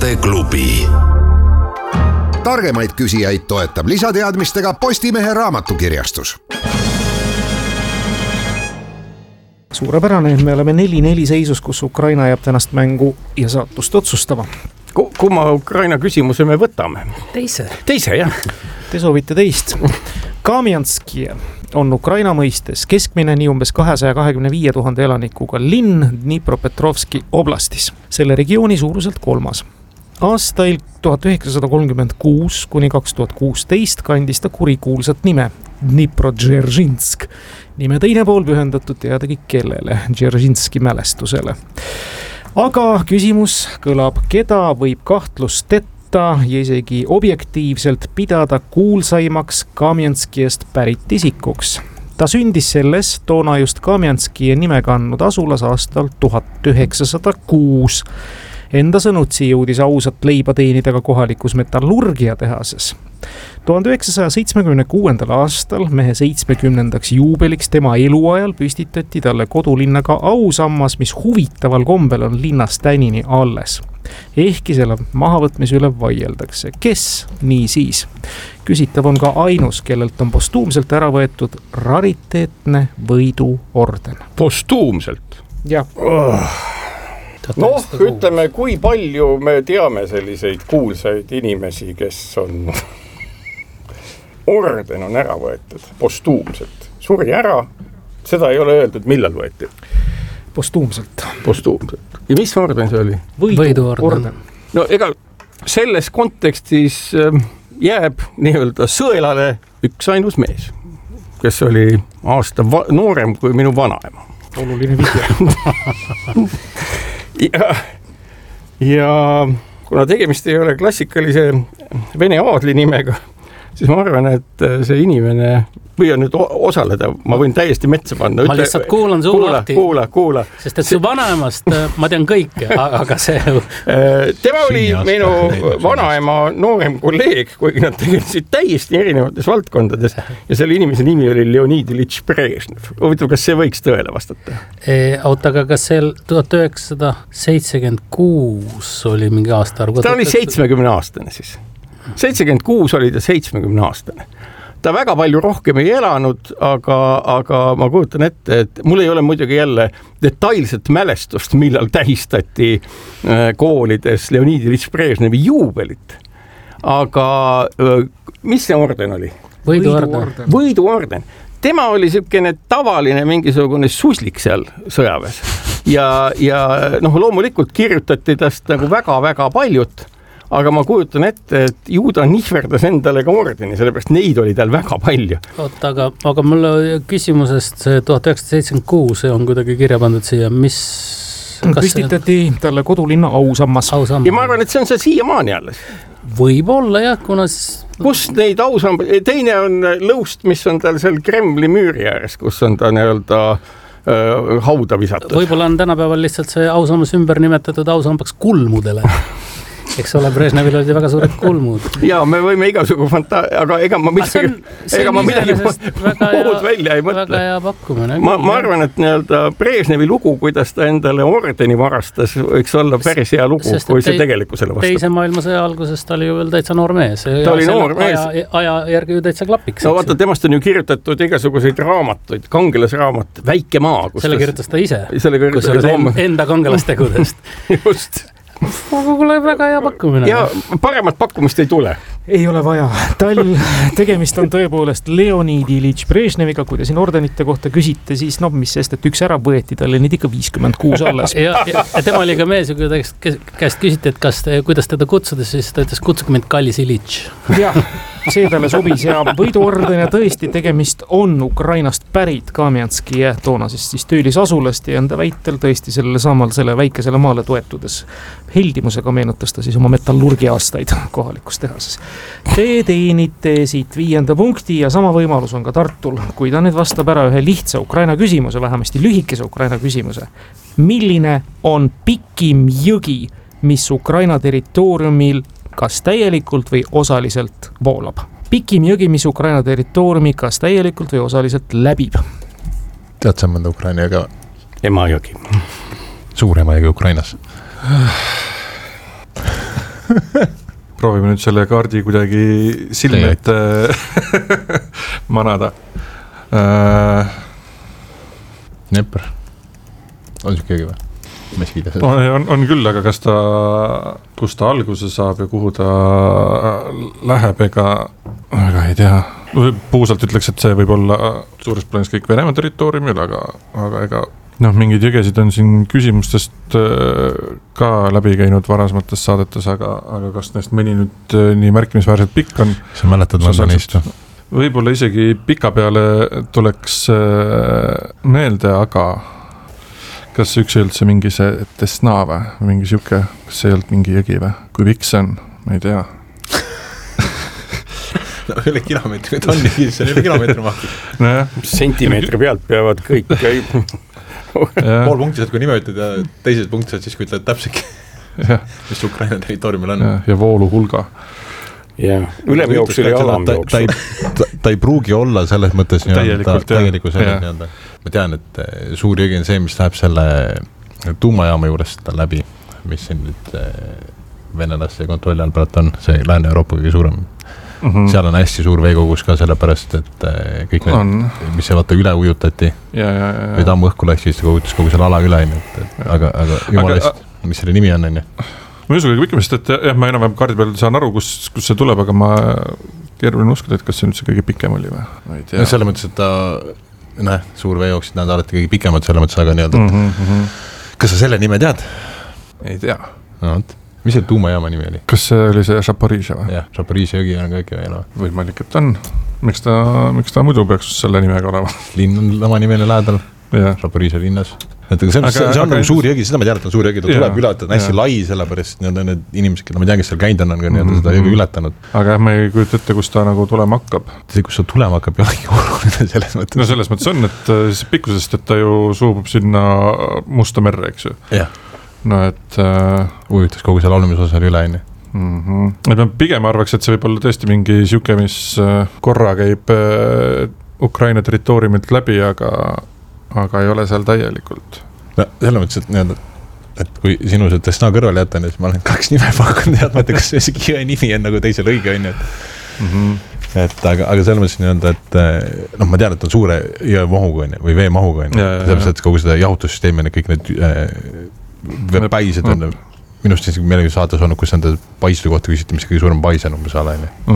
Vaateklubi. Targemaid küsijaid toetab lisateadmistega Postimehe raamatukirjastus. Suurepärane, me oleme 4-4 seisus, kus Ukraina jääb tänast mängu ja saatust otsustama. Kumma Ukraina küsimuse me võtame? Teise, jah. Te soovite teist. Kamjanski on Ukraina mõistes keskmine nii umbes 225 000 elanikuga linn Dnipropetrovski oblastis. Selle regiooni suuruselt 3. Aastail 1936 kuni 2016 kandis ta kurikuulsat nime Dniprodzeržinsk. Nime teine pool pühendatud teadagi kellele, Dzeržinski mälestusele. Aga küsimus kõlab, keda võib kahtlustetta ja isegi objektiivselt pidada kuulsaimaks Kamjanskiest pärit isikuks. Ta sündis selles toona just Kamjanski nime kandnud asulas aastal 1906. Enda sõnutsi jõudis ausat leiba teenida ka kohalikus metallurgiatehases. 1976. aastal mehe 70. juubeliks tema eluajal püstitati talle kodulinnaga ausammas, mis huvitaval kombel on linnast tänini alles. Ehkki selle mahavõtmise üle vaieldakse. Kes nii siis? Küsitav on ka ainus, kellelt on postuumselt ära võetud rariteetne võiduorden. Postuumselt? Jah. Ütleme, kui palju me teame selliseid kuulsaid inimesi, kes on orden on ära võetud postuumselt. Suri ära, seda ei ole öeldud, millal võeti. Postuumselt. Ja mis orden see oli? Võiduorden. No ega selles kontekstis jääb nii-öelda sõelale üks ainus mees, kes oli aasta noorem kui minu vanaema. Oluline video. Ja kuna tegemist ei ole klassikalise vene aadli nimega, siis ma arvan, et see inimene püüa nüüd osaleda, ma võin täiesti metsa panna. Ma lihtsalt kuulan suu lahti. Kuula. Sest et su vanaemast ma tean kõike, aga see... Tema oli minu vanaema noorem kolleeg, kuigi nad tegelesid täiesti erinevates valdkondades ja selle inimese nimi oli Leonid Ilich Brežnev. Huvitav, kas see võiks tõele vastata? Aga kas see 1976 oli mingi aasta arv? Ta oli 70-aastane siis. 76 oli ta 70-aastane. Ta väga palju rohkem ei elanud, aga ma kujutan ette, et mul ei ole muidugi jälle detailset mälestust, millal tähistati koolides Leonid Ilich Brežnevi juubelit. Aga mis see orden oli? Võiduorden. Tema oli selline tavaline mingisugune suslik seal sõjaväes. Ja loomulikult kirjutati tast nagu väga-väga paljut. Aga ma kujutan ette, et ju ta nihverdas endale ka ordeni, sellepärast neid oli tal väga palju. Aga mul küsimusest 1976 on kuidagi kirja pandud siia, mis... Püstitati talle kodulinna ausammas. Ja ma arvan, et see on see siiamaani alles. Võib-olla jah, kuna... Kus neid ausammas... Teine on lõust, mis on tal seal Kremli müüri ääres, kus on ta nii-öelda hauda visatud. Võib-olla on tänapäeval lihtsalt see ausammas ümber nimetatud ausambaks kulmudele. Eks ole, Brežnevil oli väga suured kulmud. Ja me võime igasugu aga ega ma midagi muud välja ei mõtle. Väga hea pakkumine. Ma arvan, et nii-öelda Brežnevi lugu, kuidas ta endale ordeni varastas, võiks olla päris hea lugu, kui see tegelikkusele vastab. Teise maailmasõja alguses ta oli ju veel täitsa noor mees. Ta oli noor mees. Aja järgi ju täitsa klapiks. No vaata, temast on ju kirjutatud igasuguseid raamatuid, kangelasraamat, Väike maa. Selle kirjutas ta ise, kus enda kangelastegudest. Just. Aga kuule väga hea pakkumine. Ja paremat pakkumist ei tule. Ei ole vaja. Tal tegemist on tõepoolest Leonid Ilich Brežneviga. Kui te siin ordenite kohta küsite, siis mis sest, et üks ära võeti, tal oli nüüd ikka 56 alles. Ja tema oli ka mees, kui ta käest küsiti, et kuidas teda kutsuda, siis ta ütles, kutsuge mind Kallis Ilich. Jah, see talle sobis ja võiduorden ja tõesti tegemist on Ukrainast pärit Kamjanski toonasest töölisasulast ja enda väitel tõesti selle väikesele maale toetudes heldimusega meenutas ta siis oma metallurgia aastaid kohalikus tehases. Te teenite siit 5. punkti ja sama võimalus on ka Tartul, kui ta nüüd vastab ära ühe lihtsa Ukraina küsimuse, vähemasti lühikese Ukraina küsimuse. Milline on pikim jõgi, mis Ukraina territooriumil kas täielikult või osaliselt voolab? Pikim jõgi, mis Ukraina territooriumi kas täielikult või osaliselt läbib? Tead sa mõnda Ukraina jõge? Emajõgi. Suur Emajõgi Ukrainas. proovime nüüd selle kaardi kuidagi silme ette manada. Dnepr. On siukegi või? On küll, aga kas ta, kus ta alguse saab ja kuhu ta läheb, ega ei tea. Puusalt ütleks, et see võib olla suures plaanis kõik Venemaa territooriumil, aga ega mingeid jõgesid on siin küsimustest ka läbi käinud varasmates saadetes, aga kas neist mõni nüüd nii märkimisväärselt pikk on? Sa mäletad Londonist? Võib-olla isegi pika peale tuleks meelde, aga kas üks ei olnud see mingi see Desna või mingi siuke, kas see ei olnud mingi jõgi või? Kui pikk see on? Ma ei tea. No üle kilomeetri, kui tonni, siis on üle kilomeetri mahtus. Sentimeetri pealt peavad kõik pool punkti saad, kui nime ütled ja teised punkti saad siis, kui ütled täpselt, mis Ukraina territooriumil on. Ja voolu hulga. Ülemjooks oli alamjooks. Ta ei pruugi olla selles mõttes täielikult nii-öelda. Ma tean, et suur jõgi on see, mis läheb selle tuumajaama juurest läbi, mis siin nüüd venelaste kontrolli all praegu on, see Lääne-Euroopa kõige suurem. Seal on hästi suur veekogus ka sellepärast, et kõik need, mis see vaata üle ujutati või tammu õhku läks, siis kogu selle ala üle, aga jumala hästi, mis selle nimi on. Ma usun kõige pikemast, et ma enam-vähem kaardi peal saan aru, kus see tuleb, aga ma keeruline uskuda, et kas see nüüd see kõige pikem oli või? Ma ei tea. Selle mõttes, et ta suur veejooksid, nad alati kõige pikemad selle mõttes, aga nii-öelda. Kas sa selle nime tead? Ei tea. Mis see tuumajaama nimi oli? Kas see oli see Šaporiža või? Jah, Šaporiža jõgi on kõik veel. Võimalik, et on. Miks ta muidu peaks selle nimega olema? Linn on oma nimene lähedal. Šaporiža linnas. See on nagu suur jõgi, seda ma tean, et on suur jõgi, ta tuleb üle, et on hästi lai, sellepärast need inimesed, keda ma tean, kes seal käinud on seda jõgi ületanud. Aga ma ei kujuta ette, kus ta nagu tulema hakkab. See, kus ta tulema hakkab, ei olegi oluline selles mõttes. No selles mõttes on, et pikkusest, et ta ju suubub sinna Musta merre, eks ju. Jah. No et ujutas kogu seal olumisosal üle, enne. Ma pigem arvaks, et see võib olla tõesti mingi siuke, mis korra käib Ukraina territooriumilt läbi, aga ei ole seal täielikult. No selle mõttes, et kui sinu see Desna kõrval jätan, siis ma olen 2 nime pakkunud teadmata, kas see jõe nimi on nagu teisel õige on. Aga selle mõttes nii-öelda, et ma tean, et on suure jõemahuga või veemahuga. Sellepärast, et kogu seda jahutussüsteemi on kõik need päised on minust meelegi saates olnud, kus on paislu kohta küsiti, mis kõige suurem pais on umbes ala.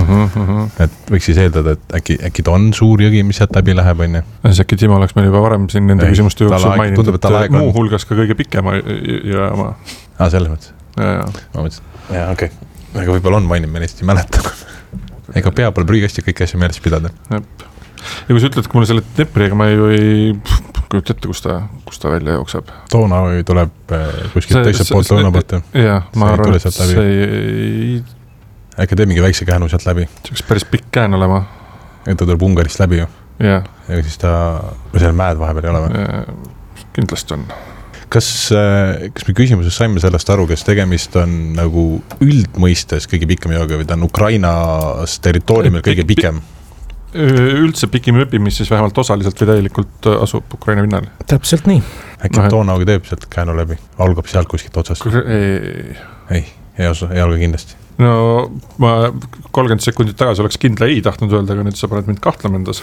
Et võiks siis eeldada, et äkki ta on suur jõgi, mis sealt läbi läheb. See äkki Timo oleks meil juba varem siin nende küsimuste jooksul maininud, et muu hulgas ka kõige pikema jõe oma. Selles mõttes? Ma mõtlesin, okei. Aga võib-olla on maininud, me lihtsalt ei mäleta. Ega pea pole prügasti kõiki asju meeles pidada. Ja kui sa ütled, kui mulle selle Dnepriga, ma ju ei kujuta ette, kus ta välja jookseb. Toona tuleb kuskilt teiselt poolt lõuna poolt. Jah, ma arvan, et see ei... Äkki teeb mingi väikse käänu sealt läbi. See oleks päris pikk kään olema. Et ta tuleb Ungarist läbi ju. Ja siis ta... Või seal mäed vahepeal ei ole või? Kindlasti on. Kas me küsimuses saime sellest aru, kas tegemist on nagu üldmõistes kõige pikem jõega või ta on Ukrainas territooriumil kõige pikem? Üldse pikim õpi, mis siis vähemalt osaliselt või täielikult asub Ukraina pinnal. Täpselt nii. Äkki Donauga teeb sealt käänu läbi, algab sealt kuskilt otsast? Ei alga kindlasti. No ma 30 sekundit tagasi oleks kindla ei tahtnud öelda, aga nüüd sa paned mind kahtlema endas.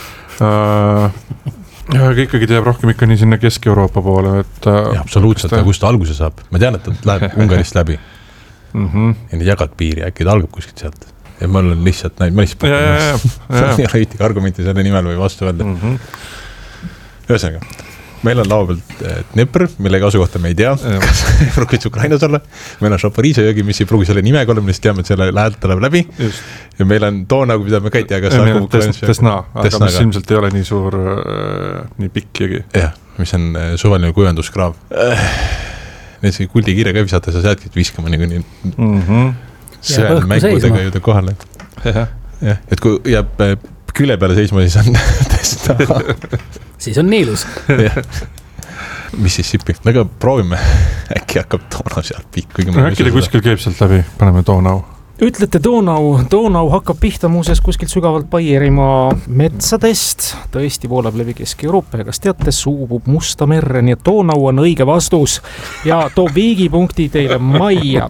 Ikkagi teeb rohkem ikka nii sinna Kesk-Euroopa poole. Absoluutselt, aga kust ta alguse saab? Ma tean, et ta läheb Ungarist läbi. Ja need jagad piiri, äkki ta algab kuskilt sealt. Ja ma olen lihtsalt näinud, ma lihtsalt pakkunud. Ei ole ühtegi argumenti selle nimel või vastu öelda. Ühesõnaga, meil on laua pealt Dnepr, millega asukohta me ei tea, kas pruugis Ukrainas olla. Meil on Šaporiža jõgi, mis ei pruugi selle nimega olla, me lihtsalt teame, et selle lähedalt tuleb läbi. Ja meil on Donau, mida me ka ei tea, kas algab Ukrainas. Desna, aga mis ilmselt ei ole nii suur, nii pikk jõgi. Jah, mis on suvaline kujenduskraav. Need see kuldi kiire ka visata, sa saadki viskama nii sõel mängudega jõuda kohale. Et kui jääb küle peale seisma, siis on Desna. Siis on niilus. Mis siis sipi? Aga proovime, äkki hakkab Donau sealt pikk. Äkki ta kuskil käib sealt läbi, paneme Donau. Ütlete Donau hakkab pihta muuseas kuskilt sügavalt Baierimaa metsadest, tõesti voolab läbi Kesk-Euroopa ja kas teate, suubub Musta merre, nii et Donau on õige vastus ja toob viigipunkti teile majja.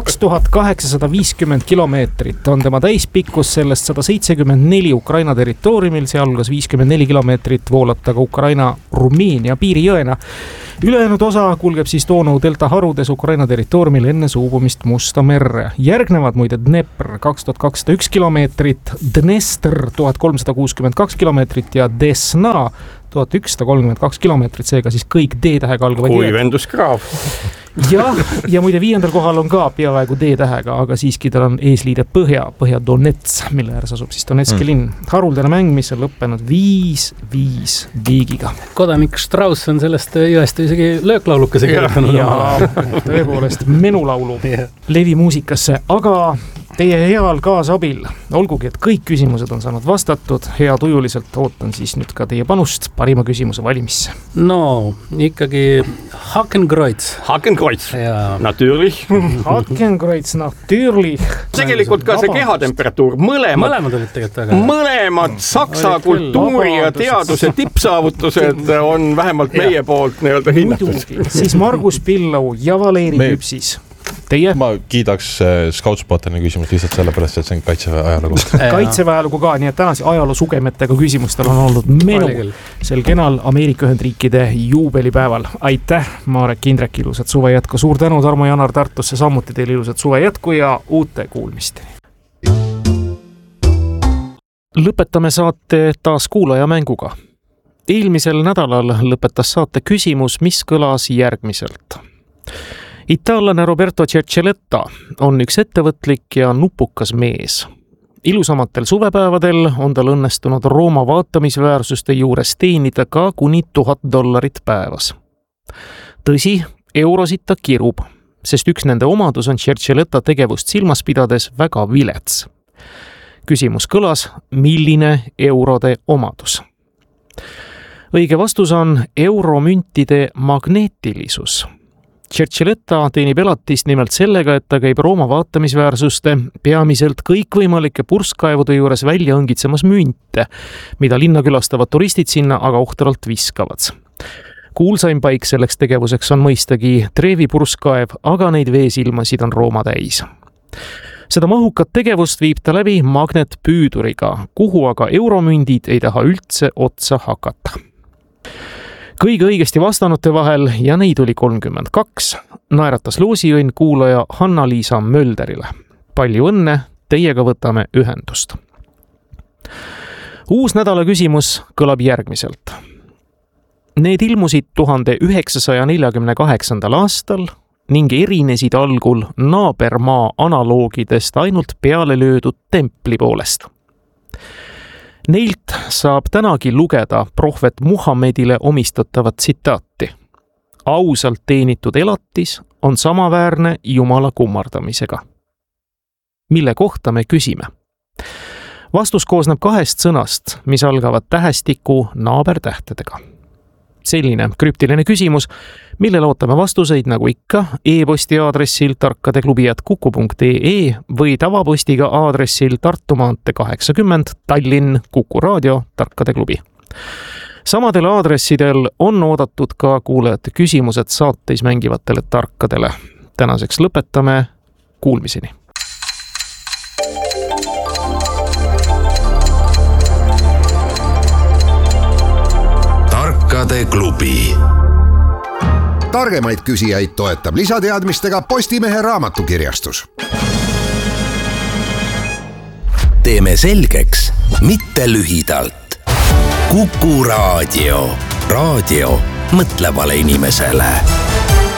2850 kilomeetrit on tema täispikkus, sellest 174 Ukraina territooriumil, sealhulgas 54 kilomeetrit voolab ta ka Ukraina-Rumeenia piirijõena. Ülejäänud osa kulgeb siis Donau delta harudes Ukraina territooriumil enne suubumist Musta merre. Järgnevad muide Dnepr 2201 kilomeetrit, Dnestr 1362 kilomeetrit ja Desna 1132 kilomeetrit, seega siis kõik D-tähega algavad kuivenduskraav. Ja muide 5. kohal on ka peaaegu D-tähega, aga siiski tal on eesliide Põhja-Donets, mille ääres asub siis Donetski linn. Haruldane mäng, mis on lõppenud 5-5 viigiga. Kodanik Strauss on sellest jõest isegi lööklaulukese kirjutanud. Ja tõepoolest menulaulu levi muusikasse, aga teie heal kaasabil, olgugi, et kõik küsimused on saanud vastatud, hea tujuliselt ootan siis nüüd ka teie panust parima küsimuse valimisse. No, ikkagi Hakenkreuz. Hakenkreuz, natürlich. Hakenkreuz, natürlich. Tegelikult ka see kehatemperatuur, mõlemad olid tegelikult väga. Mõlemad saksa kultuuri ja teaduse tippsaavutused on vähemalt meie poolt nii-öelda hinnatud. Siis Margus Pillau ja Valeri Küpsis. Teie? Ma kiidaks Scoutspotini küsimus lihtsalt sellepärast, et see on Kaitseväe ajalugu. Kaitseväe ajalugu ka, nii et tänase ajaloo sugemetega küsimustel on olnud menu sel kenal Ameerika Ühendriikide juubelipäeval. Aitäh, Marek Indrek, ilusat suve jätku. Suur tänu, Tarmo Janar Tartusse, samuti teile ilusat suve jätku ja uute kuulmisteni. Lõpetame saate taas kuulaja mänguga. Eelmisel nädalal lõpetas saate küsimus, mis kõlas järgmiselt. Itaallane Roberto Cercelletta on üks ettevõtlik ja nupukas mees. Ilusamatel suvepäevadel on tal õnnestunud Rooma vaatamisväärsuste juures teenida ka kuni $1000 päevas. Tõsi, eurosid ta kirub, sest üks nende omadus on Cercelletta tegevust silmas pidades väga vilets. Küsimus kõlas, milline eurode omadus? Õige vastus on euromüntide magneetilisus. Cercelletta teenib elatist nimelt sellega, et ta käib Rooma vaatamisväärsuste peamiselt kõikvõimalike purskkaevude juures välja õngitsemas münte, mida linna külastavad turistid sinna aga ohtralt viskavad. Kuulsaim paik selleks tegevuseks on mõistagi Trevi purskkaev, aga neid veesilmasid on Rooma täis. Seda mahukat tegevust viib ta läbi magnetpüüduriga, kuhu aga euromündid ei taha üldse otsa hakata. Kõige õigesti vastanute vahel, ja neid oli 32, naeratas loosiõnn kuulaja Hanna-Liisa Mölderile. Palju õnne, teiega võtame ühendust. Uus nädala küsimus kõlab järgmiselt. Need ilmusid 1948. aastal ning erinesid algul naabermaa analoogidest ainult peale löödud templi poolest. Neilt saab tänagi lugeda prohvet Muhammedile omistatavat tsitaati. Ausalt teenitud elatis on samaväärne Jumala kummardamisega. Mille kohta me küsime? Vastus koosneb 2 sõnast, mis algavad tähestiku naabertähtedega. Selline krüptiline küsimus, millele ootame vastuseid nagu ikka e-posti aadressil tarkadeklubi@kuku.ee või tavapostiga aadressil Tartu maantee 80 Tallinn Kuku Raadio Tarkade Klubi. Samadel aadressidel on oodatud ka kuulajate küsimused saateis mängivatele tarkadele. Tänaseks lõpetame, kuulmiseni. Tarkade klubi. Targemaid küsijaid toetab lisateadmistega Postimehe raamatukirjastus. Teeme selgeks, mitte lühidalt. Kuku Raadio. Raadio mõtlevale inimesele.